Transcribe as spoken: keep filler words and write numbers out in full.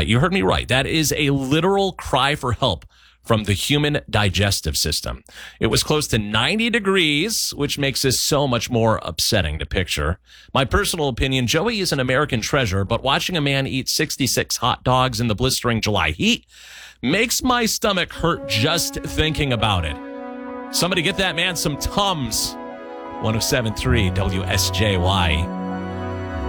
you heard me right. That is a literal cry for help from the human digestive system. It was close to ninety degrees, which makes this so much more upsetting to picture. My personal opinion, Joey is an American treasure, but watching a man eat sixty-six hot dogs in the blistering July heat makes my stomach hurt just thinking about it. Somebody get that man some Tums. one oh seven point three W S J Y.